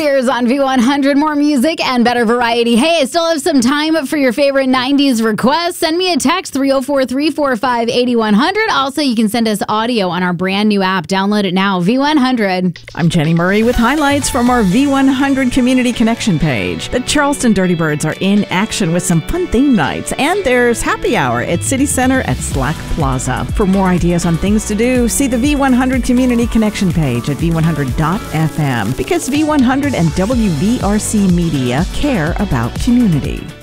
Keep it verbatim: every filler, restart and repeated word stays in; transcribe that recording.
Years on V one hundred. More music and better variety. Hey, I still have some time for your favorite nineties requests. Send me a text, three oh four, three four five, eight one zero zero. Also, you can send us audio on our brand new app. Download it now, V one hundred. I'm Jenny Murray with highlights from our V one hundred Community Connection page. The Charleston Dirty Birds are in action with some fun theme nights, and there's happy hour at City Center at Slack Plaza. For more ideas on things to do, see the V one hundred Community Connection page at v one hundred dot f m, because V one hundred and W V R C Media care about community.